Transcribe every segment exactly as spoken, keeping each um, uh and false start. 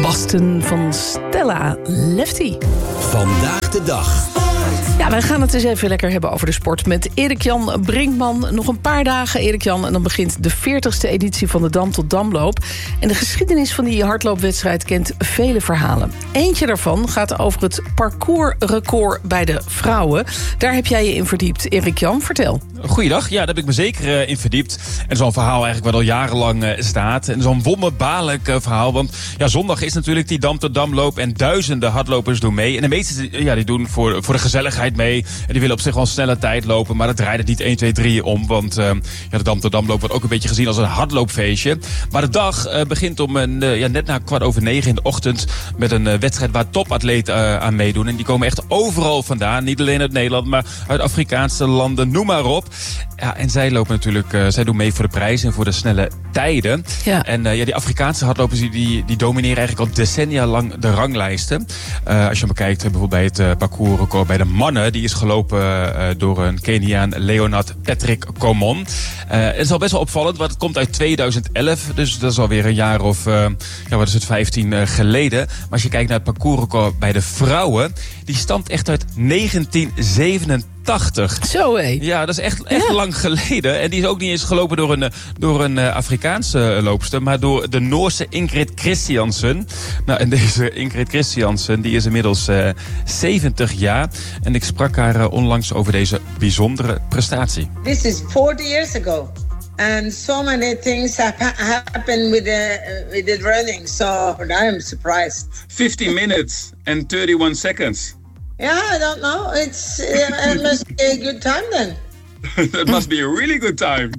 Boston van Stella Lefty. Vandaag de dag. Ja, wij gaan het eens even lekker hebben over de sport met Erik-Jan Brinkman. Nog een paar dagen, Erik-Jan, en dan begint de veertigste editie van de Dam tot Damloop. En de geschiedenis van die hardloopwedstrijd kent vele verhalen. Eentje daarvan gaat over het parcoursrecord bij de vrouwen. Daar heb jij je in verdiept. Erik-Jan, vertel. Goeiedag, ja, daar heb ik me zeker uh, in verdiept. En zo'n verhaal eigenlijk wat al jarenlang uh, staat. En zo'n wonderbaarlijk uh, verhaal. Want ja, zondag is natuurlijk die Dam tot Damloop en duizenden hardlopers doen mee. En de meeste ja, die doen voor, voor de gezelligheid mee. En die willen op zich wel een snelle tijd lopen. Maar dat draait het niet één, twee, drie om. Want uh, ja, de Dam tot Damloop wordt ook een beetje gezien als een hardloopfeestje. Maar de dag uh, begint om een, uh, ja, net na kwart over negen in de ochtend met een uh, wedstrijd waar topatleten uh, aan meedoen. En die komen echt overal vandaan. Niet alleen uit Nederland, maar uit Afrikaanse landen, noem maar op. Ja, en zij lopen natuurlijk, uh, zij doen mee voor de prijs en voor de snelle tijden. Ja. En uh, ja, die Afrikaanse hardlopers die, die, die domineren eigenlijk al decennia lang de ranglijsten. Uh, als je bekijkt uh, bijvoorbeeld bij het uh, parcoursrecord bij de mannen, die is gelopen uh, door een Keniaan, Leonard Patrick Komon. Uh, het is al best wel opvallend, want het komt uit tweeduizend elf. Dus dat is alweer een jaar of, uh, ja, wat is het, vijftien uh, geleden. Maar als je kijkt naar het parcoursrecord bij de vrouwen, die stamt echt uit negentien zevenentachtig. Zo hé. Ja, dat is echt, echt ja. lang geleden. En die is ook niet eens gelopen door een, door een uh, Afrikaanse loopster, maar door de Noorse Ingrid Christiansen. Nou, en deze Ingrid Christiansen, die is inmiddels uh, zeventig jaar. En ik sprak haar uh, onlangs over deze bijzondere prestatie. This is forty years ago. And so many things have happened with the, uh, with the running, so I am surprised. fifty minutes and thirty-one seconds. Yeah, I don't know. It's uh, it must be a good time then. It must be a really good time.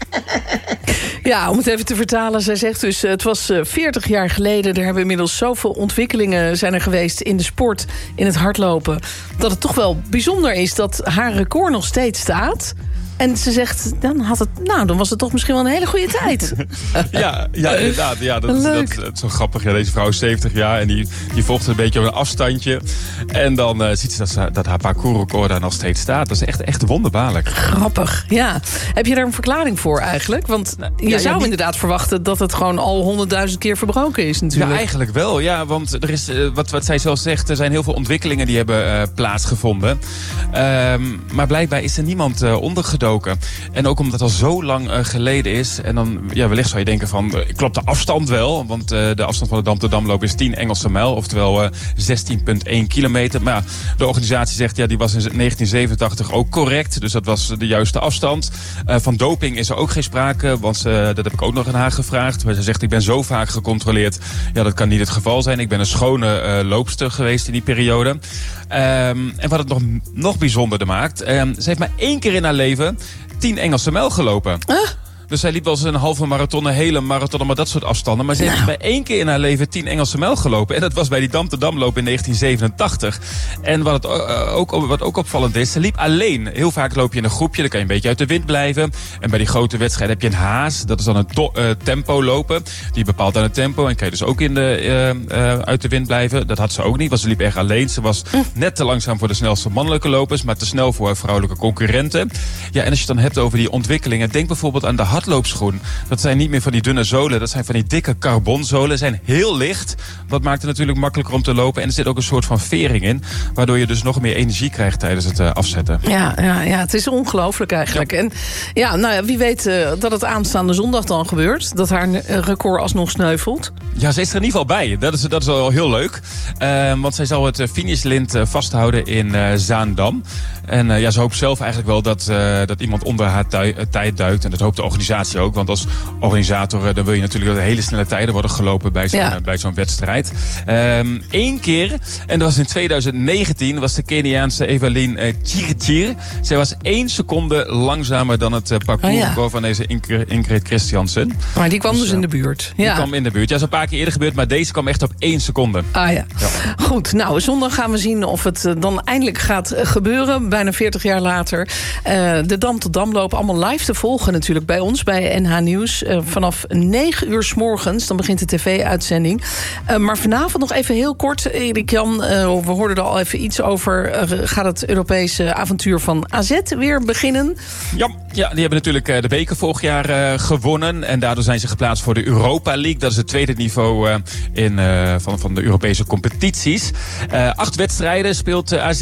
Ja, om het even te vertalen. Zij zegt dus, het was veertig jaar geleden. Er hebben inmiddels zoveel ontwikkelingen zijn er geweest in de sport, in het hardlopen, dat het toch wel bijzonder is dat haar record nog steeds staat. En ze zegt, dan, had het, nou, dan was het toch misschien wel een hele goede tijd. ja, ja, inderdaad. Ja, dat, dat, dat, dat is zo grappig. Ja, deze vrouw is zeventig jaar en die, die volgt een beetje op een afstandje. En dan uh, ziet ze dat, ze dat haar parcoursrecord daar nog steeds staat. Dat is echt, echt wonderbaarlijk. Grappig, ja. Heb je daar een verklaring voor eigenlijk? Want je ja, zou ja, inderdaad verwachten dat het gewoon al honderdduizend keer verbroken is natuurlijk. Ja, eigenlijk wel. Ja, want er is, uh, wat, wat zij zelf zegt, er zijn heel veel ontwikkelingen die hebben uh, plaatsgevonden. Um, maar blijkbaar is er niemand uh, ondergedoken. En ook omdat het al zo lang uh, geleden is. En dan, ja, wellicht zou je denken van, uh, klopt de afstand wel? Want uh, de afstand van de Dam tot Damloop is tien Engelse mijl. Oftewel uh, zestien komma één kilometer. Maar ja, de organisatie zegt, ja, die was in negentien zevenentachtig ook correct. Dus dat was de juiste afstand. Uh, van doping is er ook geen sprake. Want uh, dat heb ik ook nog aan haar gevraagd. Maar ze zegt, ik ben zo vaak gecontroleerd. Ja, dat kan niet het geval zijn. Ik ben een schone uh, loopster geweest in die periode. Um, en wat het nog, nog bijzonderder maakt. Um, ze heeft maar één keer in haar leven tien Engelse mijl gelopen. Huh? Dus zij liep wel eens een halve marathon, een hele marathon, maar dat soort afstanden. Maar ze heeft nou. bij één keer in haar leven tien Engelse mijl gelopen. En dat was bij die Dam tot Damloop in negentien zevenentachtig. En wat, het, uh, ook, wat ook opvallend is, ze liep alleen. Heel vaak loop je in een groepje, dan kan je een beetje uit de wind blijven. En bij die grote wedstrijden heb je een haas. Dat is dan een to- uh, tempo lopen. Die bepaalt dan het tempo en kan je dus ook in de, uh, uh, uit de wind blijven. Dat had ze ook niet, want ze liep erg alleen. Ze was mm. net te langzaam voor de snelste mannelijke lopers, maar te snel voor vrouwelijke concurrenten. Ja, en als je het dan hebt over die ontwikkelingen, denk bijvoorbeeld aan de hardloopschoen. Dat zijn niet meer van die dunne zolen, dat zijn van die dikke carbonzolen. Zijn heel licht. Dat maakt het natuurlijk makkelijker om te lopen. En er zit ook een soort van vering in, waardoor je dus nog meer energie krijgt tijdens het uh, afzetten. Ja, ja, ja, het is ongelooflijk eigenlijk. Ja. En ja, nou ja, wie weet uh, dat het aanstaande zondag dan gebeurt. Dat haar record alsnog sneuvelt. Ja, ze is er in ieder geval bij. Dat is, dat is al heel leuk. Uh, want zij zal het finishlint uh, vasthouden in uh, Zaandam. En uh, ja, ze hoopt zelf eigenlijk wel dat, uh, dat iemand onder haar tui- uh, tijd duikt. En dat hoopt de organisatie ook. Want als organisator uh, dan wil je natuurlijk dat er hele snelle tijden worden gelopen bij zo'n, ja. uh, bij zo'n wedstrijd. Um, Eén keer, en dat was in tweeduizend negentien, was de Keniaanse Evelyn uh, Chirchir. Zij was één seconde langzamer dan het uh, parcoursrecord oh, ja. van deze Ingrid, Ingrid Christiansen. Maar die kwam dus, dus in de buurt. Ja. Die kwam in de buurt. Ja, dat is een paar keer eerder gebeurd, maar deze kwam echt op één seconde. Ah ja. ja. Goed, nou, zondag gaan we zien of het uh, dan eindelijk gaat uh, gebeuren. Bijna veertig jaar later. Uh, de Dam tot Damloop, allemaal live te volgen natuurlijk bij ons, bij N H Nieuws. Uh, vanaf negen uur 's morgens, dan begint de tv-uitzending. Uh, maar maar vanavond nog even heel kort, Erik-Jan. Uh, we hoorden er al even iets over. Uh, gaat het Europese avontuur van A Z weer beginnen? Ja, ja die hebben natuurlijk uh, de beker vorig jaar uh, gewonnen. En daardoor zijn ze geplaatst voor de Europa League. Dat is het tweede niveau uh, in, uh, van, van de Europese competities. Uh, acht wedstrijden speelt uh, A Z.